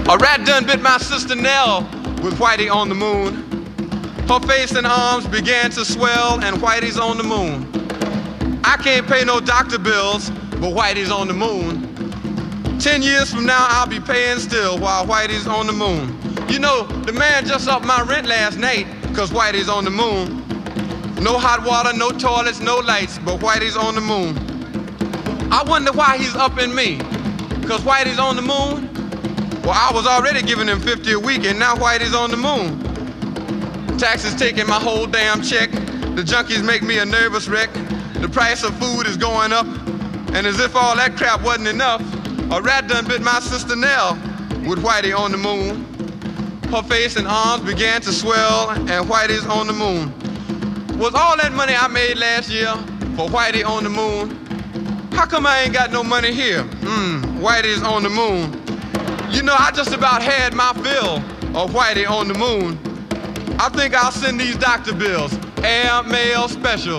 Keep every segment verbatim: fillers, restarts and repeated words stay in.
A rat done bit my sister Nell with Whitey on the moon. Her face and arms began to swell and Whitey's on the moon. I can't pay no doctor bills, but Whitey's on the moon. Ten years from now, I'll be paying still while Whitey's on the moon. You know, the man just upped my rent last night, cause Whitey's on the moon. No hot water, no toilets, no lights, but Whitey's on the moon. I wonder why he's upping me, cause Whitey's on the moon? Well, I was already giving him fifty a week, and now Whitey's on the moon. Taxes taking my whole damn check. The junkies make me a nervous wreck. The price of food is going up, and as if all that crap wasn't enough, a rat done bit my sister Nell with Whitey on the moon. Her face and arms began to swell, and Whitey's on the moon. Was all that money I made last year for Whitey on the moon? How come I ain't got no money here? Mmm, Whitey's on the moon. You know, I just about had my fill of Whitey on the moon. I think I'll send these doctor bills, air mail special.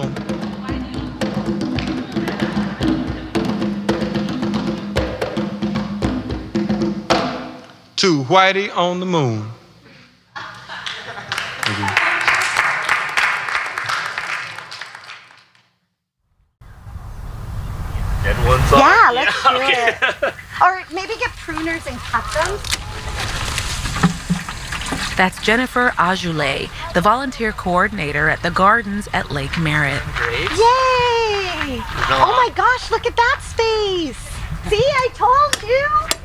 To Whitey on the moon. Get one song? Yeah, let's yeah, do okay. it. Or maybe get pruners and cut them. That's Jennifer Ajoulay, the volunteer coordinator at the gardens at Lake Merritt. Great. Yay! Oh my gosh, look at that space. See, I told you.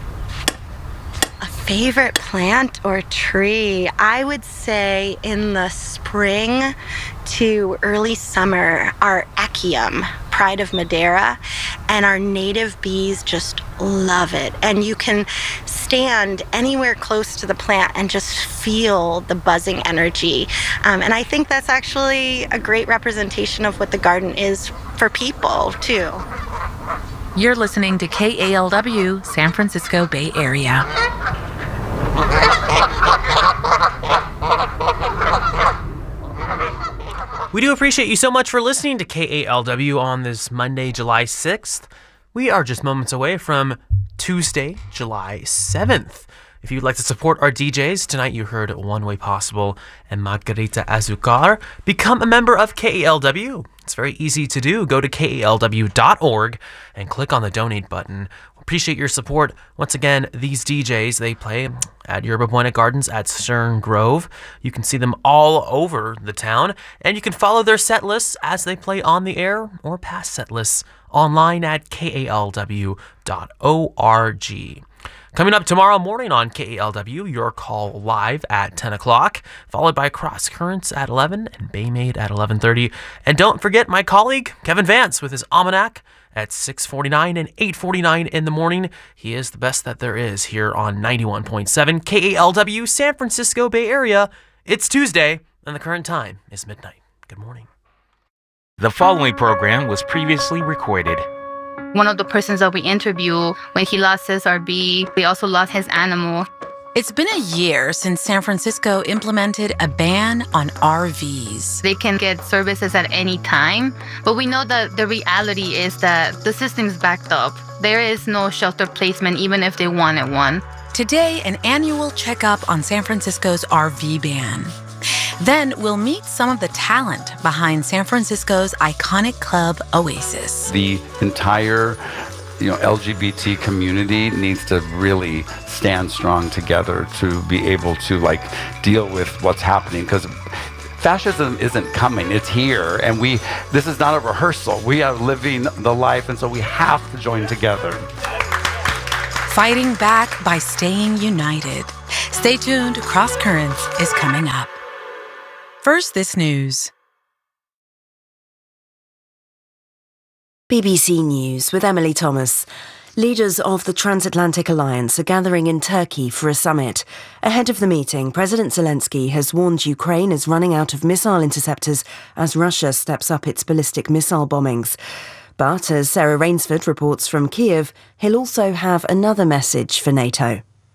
A favorite plant or tree? I would say in the spring to early summer, our Achium, pride of Madeira, and our native bees just love it. And you can stand anywhere close to the plant and just feel the buzzing energy. Um, and I think that's actually a great representation of what the garden is for people, too. You're listening to K A L W, San Francisco Bay Area. We do appreciate you so much for listening to K A L W on this Monday, July sixth. We are just moments away from Tuesday, July seventh. If you'd like to support our D Js, tonight you heard One Way Possible and Margarita Azucar. Become a member of K A L W. It's very easy to do. Go to K A L W dot org and click on the donate button. Appreciate your support. Once again, these D Js, they play at Yerba Buena Gardens at Stern Grove. You can see them all over the town, and you can follow their set lists as they play on the air or past set lists online at K A L W dot org. Coming up tomorrow morning on K A L W, Your Call Live at ten o'clock, followed by Cross Currents at eleven and Baymade at eleven thirty. And don't forget my colleague, Kevin Vance, with his Almanac at six forty-nine and eight forty-nine in the morning. He is the best that there is here on ninety-one point seven K A L W, San Francisco Bay Area. It's Tuesday, and the current time is midnight. Good morning. The following program was previously recorded. One of the persons that we interview, when he lost his R V, we also lost his animal. It's been a year since San Francisco implemented a ban on R Vs. They can get services at any time, but we know that the reality is that the system's backed up. There is no shelter placement even if they wanted one. Today, an annual checkup on San Francisco's R V ban. Then we'll meet some of the talent behind San Francisco's iconic club, Oasis. The entire, you know, L G B T community needs to really stand strong together to be able to, like, deal with what's happening, because fascism isn't coming, it's here, and we, this is not a rehearsal. We are living the life, and so we have to join together. Fighting back by staying united. Stay tuned, Cross Currents is coming up. First, this news. B B C News with Emily Thomas. Leaders of the Transatlantic Alliance are gathering in Turkey for a summit. Ahead of the meeting, President Zelensky has warned Ukraine is running out of missile interceptors as Russia steps up its ballistic missile bombings. But as Sarah Rainsford reports from Kiev, he'll also have another message for NATO.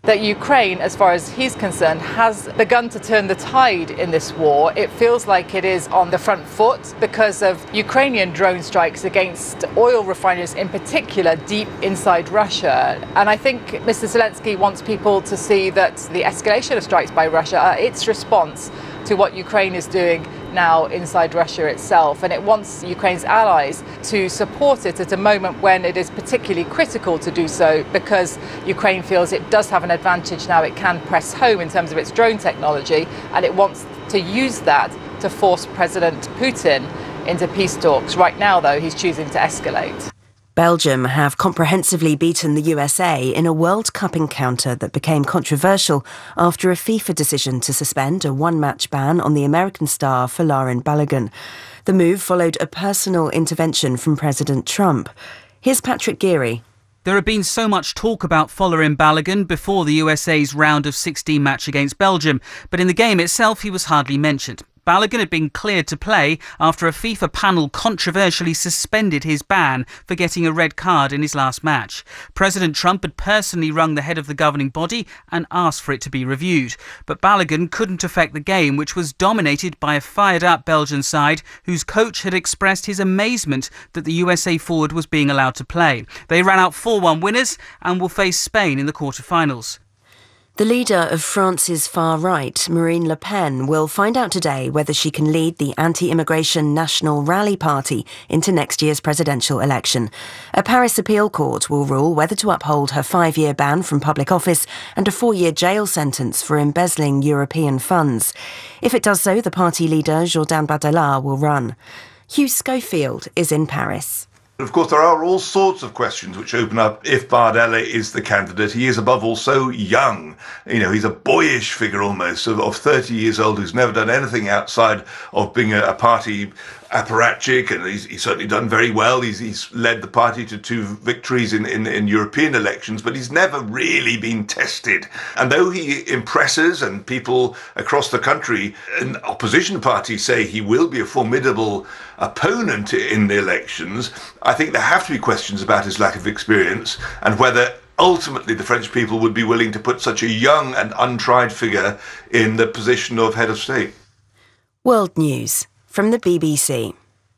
that Ukraine, as far as he's concerned, has begun to turn the tide in this war. It feels like it is on the front foot because of Ukrainian drone strikes against oil refineries in particular deep inside Russia. And I think Mister Zelensky wants people to see that the escalation of strikes by Russia are its response to what Ukraine is doing now inside Russia itself, and it wants Ukraine's allies to support it at a moment when it is particularly critical to do so, because Ukraine feels it does have an advantage now. It can press home in terms of its drone technology, and it wants to use that to force President Putin into peace talks. Right now, though, he's choosing to escalate. Belgium have comprehensively beaten the U S A in a World Cup encounter that became controversial after a FIFA decision to suspend a one-match ban on the American star Folarin Balogun. The move followed a personal intervention from President Trump. Here's Patrick Geary. There had been so much talk about Folarin Balogun before the U S A's round of sixteen match against Belgium, but in the game itself he was hardly mentioned. Balogun had been cleared to play after a FIFA panel controversially suspended his ban for getting a red card in his last match. President Trump had personally rung the head of the governing body and asked for it to be reviewed. But Balogun couldn't affect the game, which was dominated by a fired-up Belgian side whose coach had expressed his amazement that the U S A forward was being allowed to play. They ran out four one winners and will face Spain in the quarter-finals. The leader of France's far right, Marine Le Pen, will find out today whether she can lead the anti-immigration National Rally Party into next year's presidential election. A Paris appeal court will rule whether to uphold her five-year ban from public office and a four-year jail sentence for embezzling European funds. If it does so, the party leader, Jordan Bardella, will run. Hugh Schofield is in Paris. Of course, there are all sorts of questions which open up if Bardella is the candidate. He is, above all, so young. You know, he's a boyish figure almost, of, of thirty years old, who's never done anything outside of being a, a party apparatchik, and he's, he's certainly done very well. He's, he's led the party to two victories in, in, in European elections, but he's never really been tested. And though he impresses, and people across the country and opposition parties say he will be a formidable opponent in the elections, I think there have to be questions about his lack of experience and whether ultimately the French people would be willing to put such a young and untried figure in the position of head of state. World News from the B B C.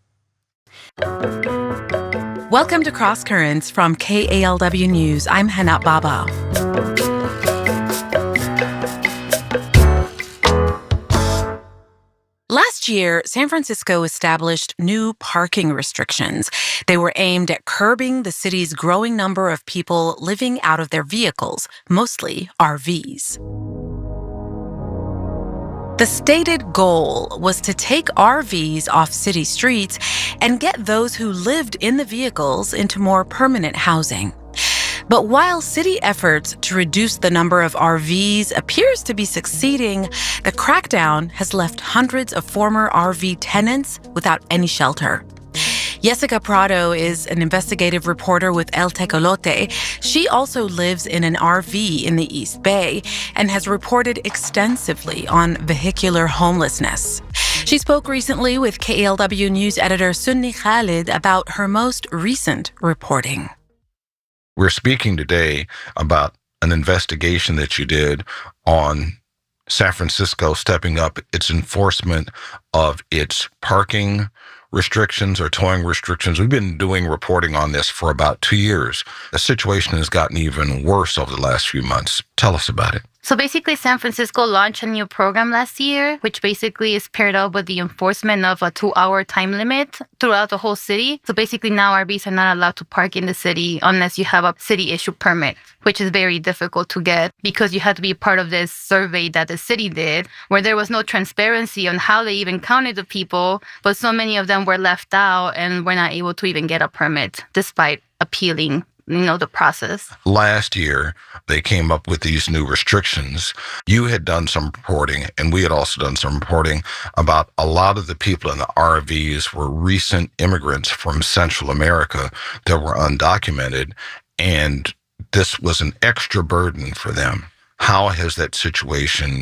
Welcome to Cross Currents from K A L W News. I'm Hannah Baba. Last year, San Francisco established new parking restrictions. They were aimed at curbing the city's growing number of people living out of their vehicles, mostly R Vs. The stated goal was to take R Vs off city streets and get those who lived in the vehicles into more permanent housing. But while city efforts to reduce the number of R Vs appears to be succeeding, the crackdown has left hundreds of former R V tenants without any shelter. Jessica Prado is an investigative reporter with El Tecolote. She also lives in an R V in the East Bay and has reported extensively on vehicular homelessness. She spoke recently with K A L W News editor Sunni Khalid about her most recent reporting. We're speaking today about an investigation that you did on San Francisco stepping up its enforcement of its parking restrictions or towing restrictions. We've been doing reporting on this for about two years. The situation has gotten even worse over the last few months. Tell us about it. So basically, San Francisco launched a new program last year, which basically is paired up with the enforcement of a two-hour time limit throughout the whole city. So basically now R Vs are not allowed to park in the city unless you have a city-issued permit, which is very difficult to get because you had to be part of this survey that the city did, where there was no transparency on how they even counted the people, but so many of them were left out and were not able to even get a permit despite appealing, you know, the process. Last year, they came up with these new restrictions. You had done some reporting, and we had also done some reporting about a lot of the people in the R Vs were recent immigrants from Central America that were undocumented, and this was an extra burden for them. How has that situation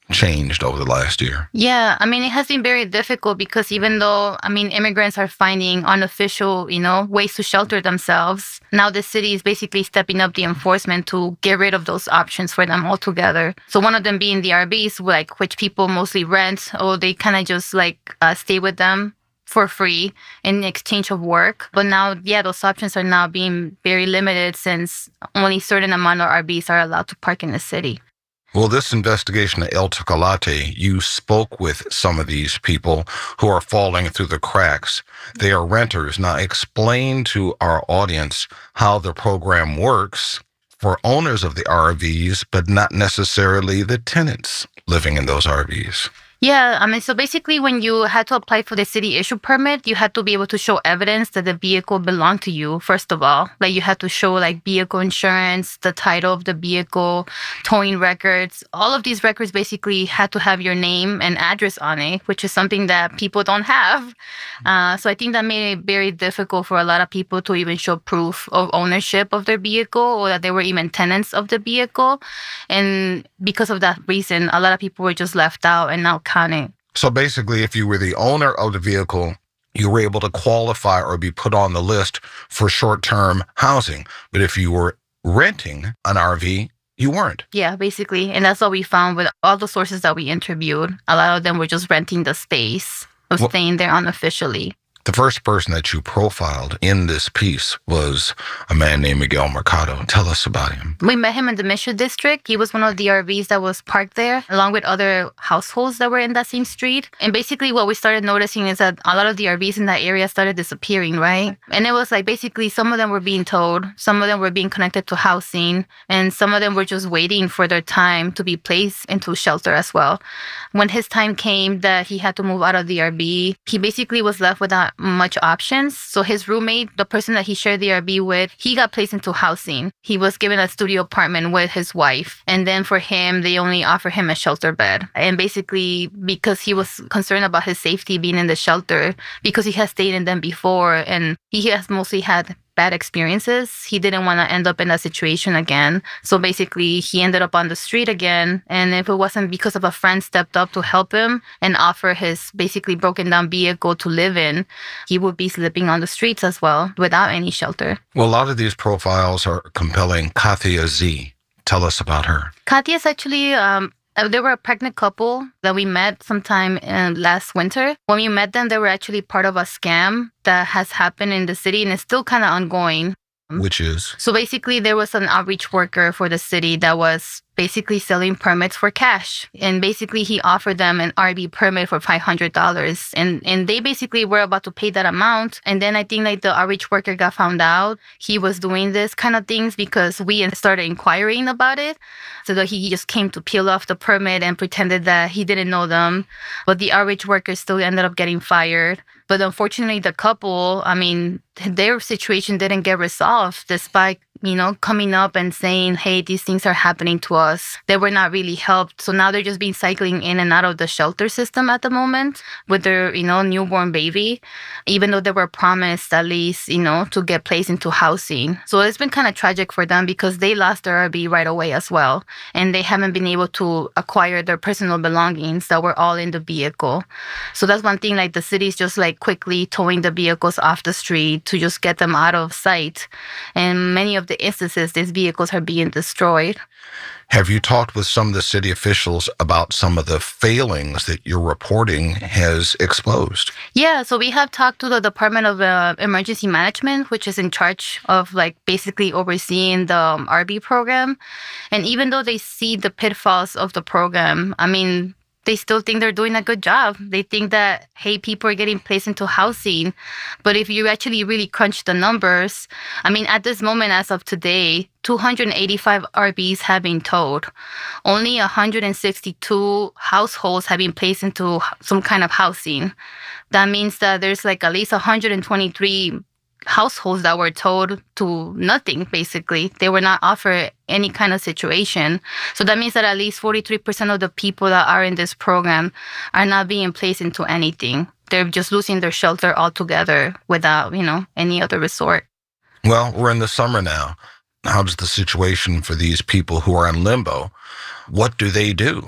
changed over the last year? Yeah, I mean, it has been very difficult because even though, I mean, immigrants are finding unofficial, you know, ways to shelter themselves, now the city is basically stepping up the enforcement to get rid of those options for them altogether. So one of them being the R Vs, like, which people mostly rent, or they kind of just like uh, stay with them for free in exchange of work. But now, yeah, those options are now being very limited since only certain amount of R Vs are allowed to park in the city. Well, this investigation at El Chocolate, you spoke with some of these people who are falling through the cracks. They are renters. Now, explain to our audience how the program works for owners of the R Vs, but not necessarily the tenants living in those R Vs. Yeah, I mean, so basically when you had to apply for the city issue permit, you had to be able to show evidence that the vehicle belonged to you, first of all. Like you had to show like vehicle insurance, the title of the vehicle, towing records. All of these records basically had to have your name and address on it, which is something that people don't have. Uh, so I think that made it very difficult for a lot of people to even show proof of ownership of their vehicle or that they were even tenants of the vehicle. And because of that reason, a lot of people were just left out and now counting. So basically, if you were the owner of the vehicle, you were able to qualify or be put on the list for short-term housing. But if you were renting an R V, you weren't. Yeah, basically. And that's what we found with all the sources that we interviewed. A lot of them were just renting the space of well, staying there unofficially. The first person that you profiled in this piece was a man named Miguel Mercado. Tell us about him. We met him in the Mission District. He was one of the R Vs that was parked there, along with other households that were in that same street. And basically what we started noticing is that a lot of the R Vs in that area started disappearing, right? And it was like basically some of them were being towed, some of them were being connected to housing, and some of them were just waiting for their time to be placed into shelter as well. When his time came that he had to move out of the R V, he basically was left without much options. So his roommate, the person that he shared the R V with, he got placed into housing. He was given a studio apartment with his wife. And then for him, they only offered him a shelter bed. And basically, because he was concerned about his safety being in the shelter, because he has stayed in them before, and he has mostly had bad experiences, he didn't want to end up in that situation again. So basically, he ended up on the street again. And if it wasn't because of a friend stepped up to help him and offer his basically broken down vehicle to live in, he would be sleeping on the streets as well without any shelter. Well, a lot of these profiles are compelling. Katia Z, tell us about her. Katia is actually... Um, They were a pregnant couple that we met sometime in last winter. When we met them, they were actually part of a scam that has happened in the city and it's still kind of ongoing. Which is? So basically, there was an outreach worker for the city that was basically selling permits for cash. And basically, he offered them an R V permit for five hundred dollars. And and they basically were about to pay that amount. And then I think like the outreach worker got found out he was doing this kind of things because we started inquiring about it. So that he just came to peel off the permit and pretended that he didn't know them. But the outreach worker still ended up getting fired. But unfortunately, the couple, I mean, their situation didn't get resolved despite, you know, coming up and saying, hey, these things are happening to us. They were not really helped. So now they're just been cycling in and out of the shelter system at the moment with their, you know, newborn baby, even though they were promised at least, you know, to get placed into housing. So it's been kind of tragic for them because they lost their R V right away as well. And they haven't been able to acquire their personal belongings that were all in the vehicle. So that's one thing, like the city's just like quickly towing the vehicles off the street to just get them out of sight. And many of the instances, these vehicles are being destroyed. Have you talked with some of the city officials about some of the failings that your reporting has exposed? Yeah, so we have talked to the Department of uh, Emergency Management, which is in charge of like basically overseeing the um, R V program. And even though they see the pitfalls of the program, I mean, they still think they're doing a good job. They think that, hey, people are getting placed into housing. But if you actually really crunch the numbers, I mean, at this moment, as of today, two hundred eighty-five R Vs have been towed. Only one hundred sixty-two households have been placed into some kind of housing. That means that there's like at least one hundred twenty-three households that were told to nothing, basically. They were not offered any kind of situation. So that means that at least forty-three percent of the people that are in this program are not being placed into anything. They're just losing their shelter altogether without, you know, any other resort. Well, we're in the summer now. How's the situation for these people who are in limbo? What do they do?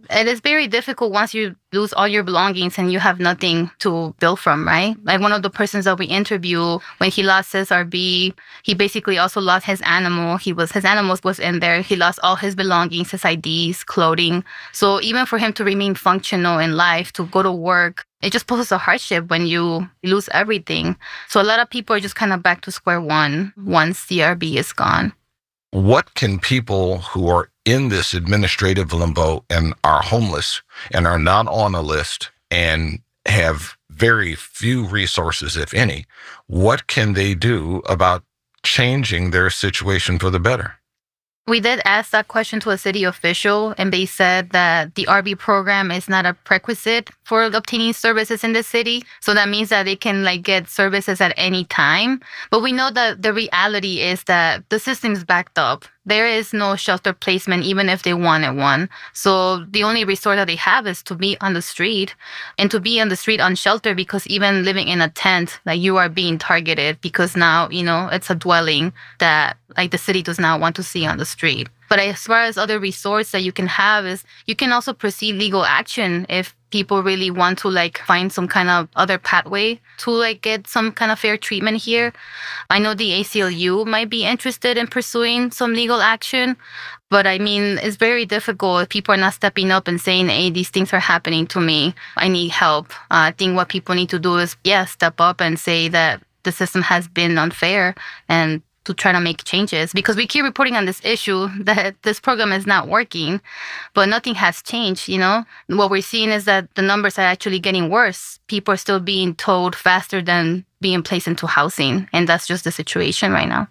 It is very difficult once you lose all your belongings and you have nothing to build from, right? Like one of the persons that we interview, when he lost his R V, he basically also lost his animal. He was his animals was in there. He lost all his belongings, his I Ds, clothing. So even for him to remain functional in life, to go to work, it just poses a hardship when you lose everything. So a lot of people are just kind of back to square one once the R V is gone. What can people who are in this administrative limbo and are homeless and are not on a list and have very few resources, if any, what can they do about changing their situation for the better? We did ask that question to a city official, and they said that the R V program is not a prerequisite for obtaining services in the city. So that means that they can like get services at any time. But we know that the reality is that the system is backed up. There is no shelter placement, even if they wanted one. So the only resort that they have is to be on the street, and to be on the street unsheltered, because even living in a tent, like you are being targeted because now, you know, it's a dwelling that like the city does not want to see on the street. But as far as other resorts that you can have is you can also proceed legal action if people really want to like find some kind of other pathway to like get some kind of fair treatment here. I know the A C L U might be interested in pursuing some legal action, but I mean, it's very difficult if people are not stepping up and saying, hey, these things are happening to me. I need help. Uh, I think what people need to do is, yeah, step up and say that the system has been unfair and to try to make changes, because we keep reporting on this issue that this program is not working, but nothing has changed. You know, what we're seeing is that the numbers are actually getting worse. People are still being told faster than being placed into housing, and that's just the situation right now.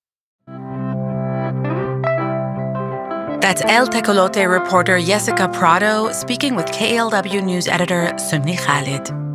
That's El Tecolote reporter Jessica Prado speaking with K A L W News editor Sunni Khalid.